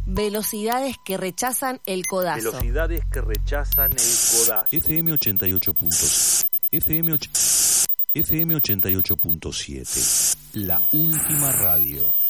Velocidades que rechazan el codazo. Velocidades que rechazan el codazo. FM 88 puntos. FM 88.7. La última radio.